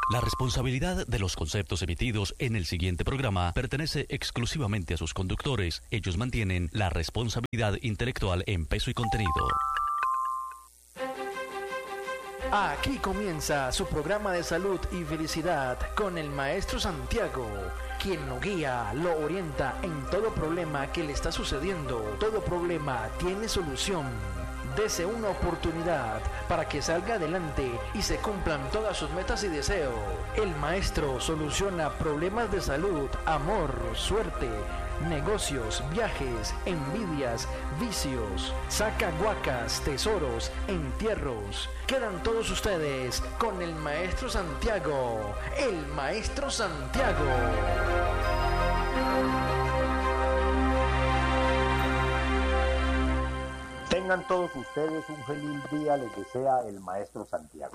La responsabilidad de los conceptos emitidos en el siguiente programa pertenece exclusivamente a sus conductores. Ellos mantienen la responsabilidad intelectual en peso y contenido. Aquí comienza su programa de salud y felicidad con el maestro Santiago, quien lo guía, lo orienta en todo problema que le está sucediendo. Todo problema tiene solución. Dese una oportunidad para que salga adelante y se cumplan todas sus metas y deseos. El maestro soluciona problemas de salud, amor, suerte, negocios, viajes, envidias, vicios, saca guacas, tesoros, entierros. Quedan todos ustedes con el maestro Santiago. El maestro Santiago. Tengan todos ustedes un feliz día, les desea el maestro Santiago,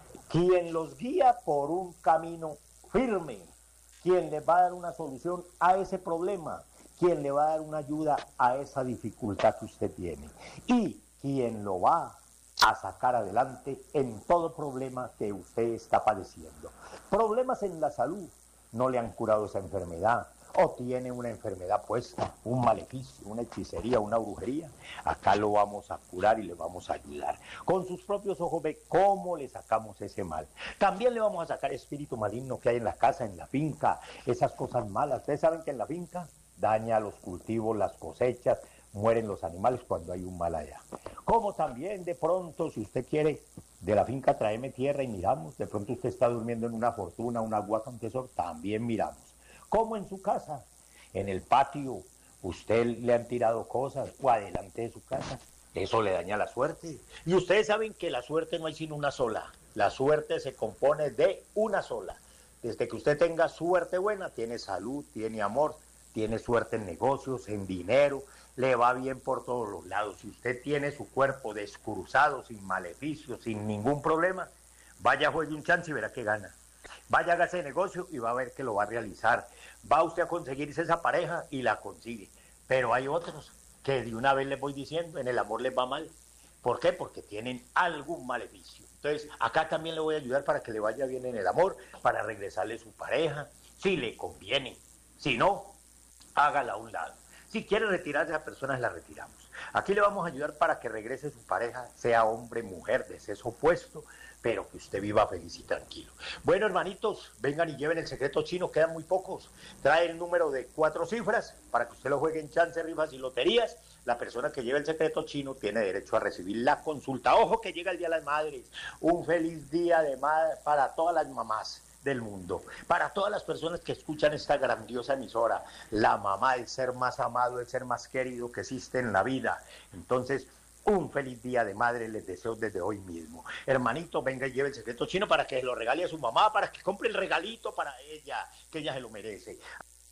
quien los guía por un camino firme, quien les va a dar una solución a ese problema, quien le va a dar una ayuda a esa dificultad que usted tiene y quien lo va a sacar adelante en todo problema que usted está padeciendo. Problemas en la salud, no le han curado esa enfermedad, o tiene una enfermedad puesta, un maleficio, una hechicería, una brujería, acá lo vamos a curar y le vamos a ayudar. Con sus propios ojos ve cómo le sacamos ese mal. También le vamos a sacar espíritu maligno que hay en la casa, en la finca, esas cosas malas. Ustedes saben que en la finca daña los cultivos, las cosechas, mueren los animales cuando hay un mal allá. Como también de pronto, si usted quiere, de la finca tráeme tierra y miramos, de pronto usted está durmiendo en una fortuna, una guaca, un tesoro, también miramos. Como en su casa, en el patio, usted le han tirado cosas, o adelante de su casa, eso le daña la suerte. Y ustedes saben que la suerte no hay sino una sola, la suerte se compone de una sola. Desde que usted tenga suerte buena, tiene salud, tiene amor, tiene suerte en negocios, en dinero, le va bien por todos los lados. Si usted tiene su cuerpo descruzado, sin maleficios, sin ningún problema, vaya, juegue un chance y verá que gana. Vaya, hágase negocio y va a ver que lo va a realizar. Va usted a conseguirse esa pareja y la consigue. Pero hay otros que de una vez les voy diciendo, en el amor les va mal. ¿Por qué? Porque tienen algún maleficio. Entonces, acá también le voy a ayudar para que le vaya bien en el amor, para regresarle su pareja, si le conviene. Si no, hágala a un lado. Si quiere retirarse a personas, la retiramos. Aquí le vamos a ayudar para que regrese su pareja, sea hombre, mujer, de sexo opuesto, pero que usted viva feliz y tranquilo. Bueno, hermanitos, vengan y lleven el secreto chino, quedan muy pocos. Trae el número de 4 cifras para que usted lo juegue en chance, rifas y loterías. La persona que lleve el secreto chino tiene derecho a recibir la consulta. Ojo que llega el Día de las Madres. Un feliz día de madre para todas las mamás del mundo, para todas las personas que escuchan esta grandiosa emisora. La mamá, el ser más amado, el ser más querido que existe en la vida. Entonces, un feliz día de madre les deseo desde hoy mismo. Hermanito, venga y lleve el secreto chino para que se lo regale a su mamá, para que compre el regalito para ella, que ella se lo merece.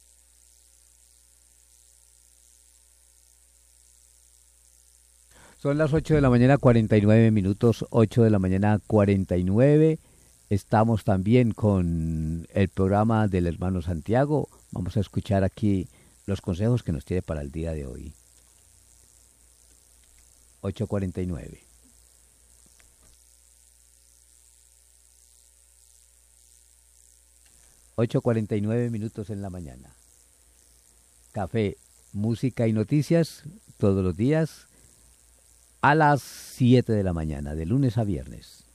Son las 8 de la mañana, 49 minutos, 8 de la mañana, 49. Estamos también con el programa del hermano Santiago. Vamos a escuchar aquí los consejos que nos tiene para el día de hoy. 8:49. Ocho 49 minutos en la mañana. Café, música y noticias todos los días a las 7 de la mañana, de lunes a viernes.